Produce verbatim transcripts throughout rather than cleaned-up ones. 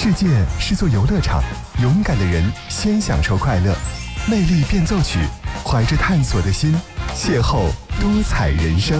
世界是座游乐场，勇敢的人先享受快乐。魅力变奏曲，怀着探索的心，邂逅多彩人生。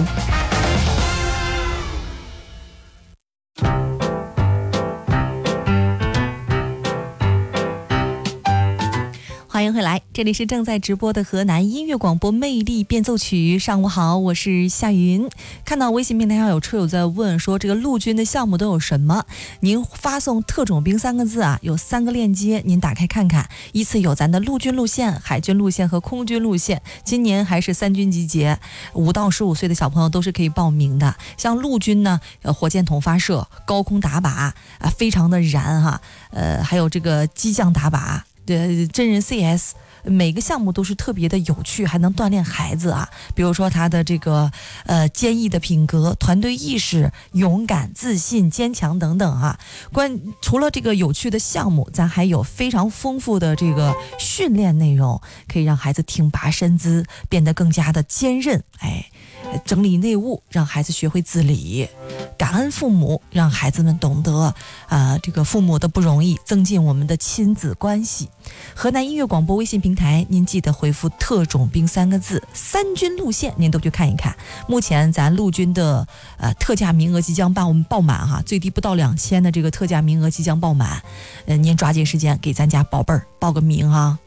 欢迎回来，这里是正在直播的河南音乐广播魅力变奏曲。上午好，我是夏云。看到微信平台上有车友在问说，这个陆军的项目都有什么？您发送特种兵三个字啊，有三个链接，您打开看看。依次有咱的陆军路线、海军路线和空军路线。今年还是三军集结，五到十五岁的小朋友都是可以报名的。像陆军呢，呃，火箭筒发射、高空打靶啊，非常的燃哈。呃，还有这个机降打靶。的真人 C S， 每个项目都是特别的有趣，还能锻炼孩子啊。比如说他的这个呃坚毅的品格、团队意识、勇敢、自信、坚强等等啊。关除了这个有趣的项目，咱还有非常丰富的这个训练内容，可以让孩子挺拔身姿，变得更加的坚韧。哎。整理内务，让孩子学会自理；感恩父母，让孩子们懂得啊、呃、这个父母的不容易，增进我们的亲子关系。河南音乐广播微信平台，您记得回复特种兵三个字，三军路线您都去看一看。目前咱陆军的呃特价名额即将报报满哈，最低不到两千的这个特价名额即将报满，呃您抓紧时间给咱家宝贝儿报个名哈。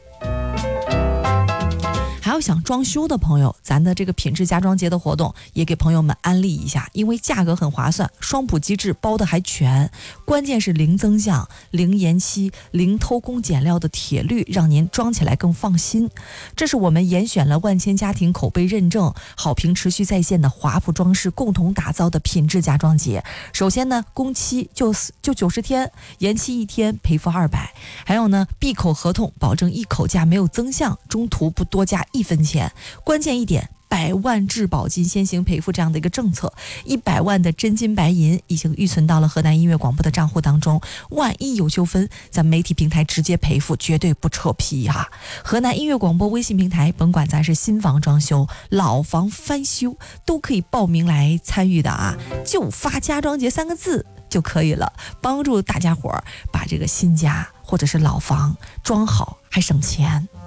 还有想装修的朋友，咱的这个品质家装节的活动也给朋友们安利一下，因为价格很划算，双普机制包的还全，关键是零增项、零延期、零偷工减料的铁律，让您装起来更放心。这是我们严选了万千家庭口碑认证、好评持续在线的华普装饰共同打造的品质家装节。首先呢，工期就就九十天，延期一天赔付二百，还有呢，闭口合同，保证一口价没有增项，中途不多加一分钱。关键一点，百万质保金先行赔付这样的一个政策，一百万的真金白银已经预存到了河南音乐广播的账户当中，万一有纠纷，咱媒体平台直接赔付，绝对不扯皮哈。河南音乐广播微信平台，甭管咱是新房装修、老房翻修，都可以报名来参与的啊，就发家装节三个字就可以了，帮助大家伙儿把这个新家或者是老房装好，还省钱。